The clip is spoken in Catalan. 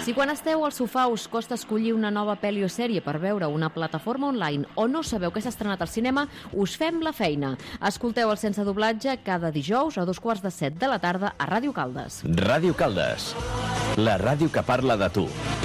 Si quan esteu al sofà us costa escollir una nova pel·li o sèrie per veure una plataforma online o no sabeu què s'ha estrenat al cinema, us fem la feina. Escolteu el Sense Doblatge cada dijous a 2:45 de la tarda a Ràdio Caldes. Ràdio Caldes, la ràdio que parla de tu.